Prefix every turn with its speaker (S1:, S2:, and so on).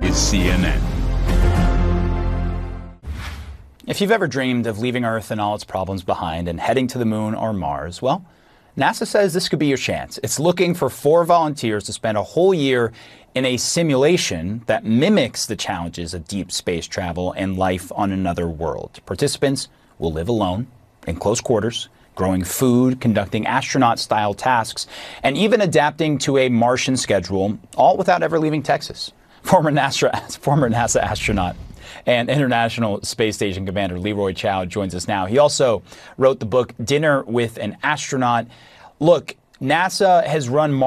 S1: is CNN.
S2: If you've ever dreamed of leaving Earth and all its problems behind and heading to the moon or Mars, well, NASA says this could be your chance. It's looking for 4 volunteers to spend a whole year in a simulation that mimics the challenges of deep space travel and life on another world. Participants will live alone, in close quarters, growing food, conducting astronaut-style tasks, and even adapting to a Martian schedule, all without ever leaving Texas. Former NASA astronaut and International Space Station Commander Leroy Chiao joins us now. He also wrote the book Dinner with an Astronaut. Look, NASA has run